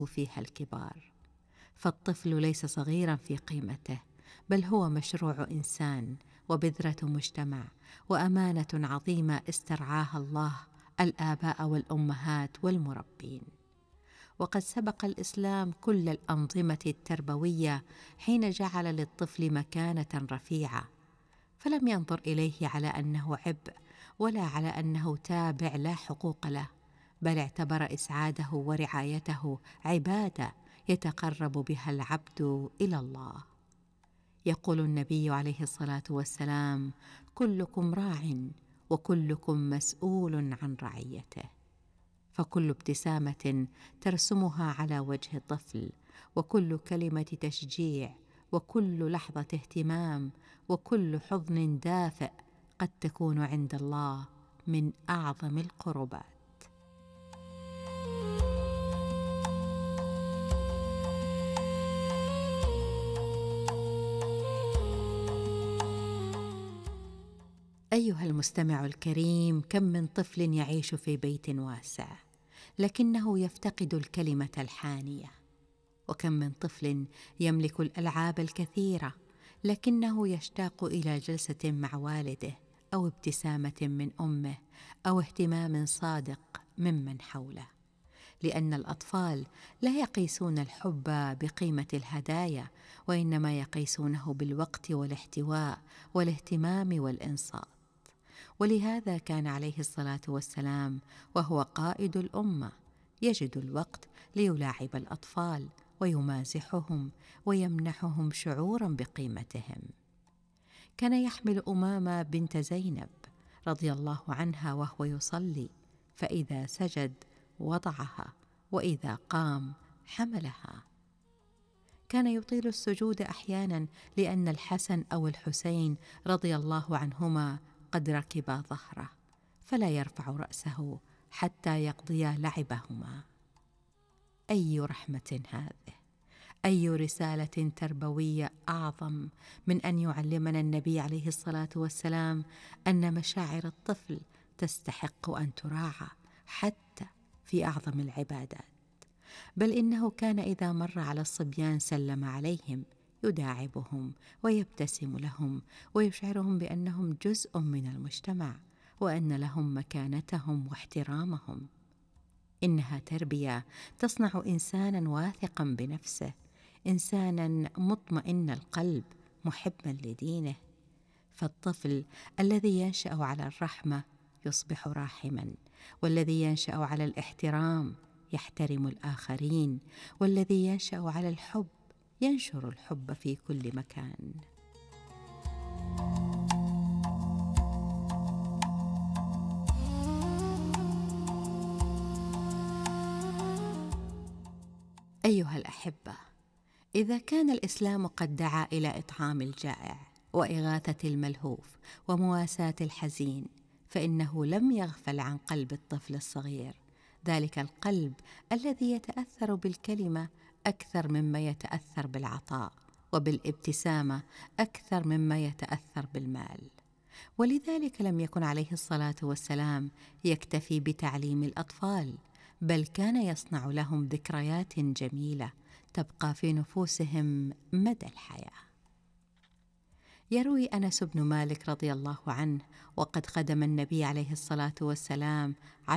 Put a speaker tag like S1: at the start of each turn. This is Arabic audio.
S1: فيها الكبار. فالطفل ليس صغيرا في قيمته، بل هو مشروع إنسان وبذرة مجتمع وأمانة عظيمة استرعاها الله الآباء والأمهات والمربين. وقد سبق الإسلام كل الأنظمة التربوية حين جعل للطفل مكانة رفيعة، فلم ينظر إليه على أنه عبء ولا على أنه تابع لا حقوق له، بل اعتبر إسعاده ورعايته عبادة يتقرب بها العبد إلى الله. يقول النبي عليه الصلاة والسلام: كلكم راع وكلكم مسؤول عن رعيته. فكل ابتسامة ترسمها على وجه الطفل، وكل كلمة تشجيع، وكل لحظة اهتمام، وكل حضن دافئ قد تكون عند الله من أعظم القربات. أيها المستمع الكريم، كم من طفل يعيش في بيت واسع لكنه يفتقد الكلمة الحانية، وكم من طفل يملك الألعاب الكثيرة لكنه يشتاق إلى جلسة مع والده أو ابتسامة من أمه أو اهتمام صادق ممن حوله. لأن الأطفال لا يقيسون الحب بقيمة الهدايا، وإنما يقيسونه بالوقت والاحتواء والاهتمام والإنصات. ولهذا كان عليه الصلاة والسلام وهو قائد الأمة يجد الوقت ليلاعب الأطفال ويمازحهم ويمنحهم شعورا بقيمتهم. كان يحمل أمامة بنت زينب رضي الله عنها وهو يصلي، فإذا سجد وضعها وإذا قام حملها. كان يطيل السجود أحيانا لأن الحسن أو الحسين رضي الله عنهما قد ركبا ظهره، فلا يرفع رأسه حتى يقضيا لعبهما. أي رحمة هذه! أي رسالة تربوية أعظم من أن يعلمنا النبي عليه الصلاة والسلام أن مشاعر الطفل تستحق أن تراعى حتى في أعظم العبادات. بل إنه كان إذا مر على الصبيان سلم عليهم، يداعبهم ويبتسم لهم ويشعرهم بأنهم جزء من المجتمع وأن لهم مكانتهم واحترامهم. إنها تربية تصنع إنسانا واثقا بنفسه، إنسانا مطمئن القلب محبا لدينه. فالطفل الذي ينشأ على الرحمة يصبح راحما، والذي ينشأ على الاحترام يحترم الآخرين، والذي ينشأ على الحب ينشر الحب في كل مكان. أيها الأحبة، إذا كان الإسلام قد دعا إلى إطعام الجائع وإغاثة الملهوف ومواساة الحزين، فإنه لم يغفل عن قلب الطفل الصغير، ذلك القلب الذي يتأثر بالكلمة أكثر مما يتأثر بالعطاء، وبالابتسامة أكثر مما يتأثر بالمال. ولذلك لم يكن عليه الصلاة والسلام يكتفي بتعليم الأطفال، بل كان يصنع لهم ذكريات جميلة تبقى في نفوسهم مدى الحياة. يروي أنس بن مالك رضي الله عنه وقد خدم النبي عليه الصلاة والسلام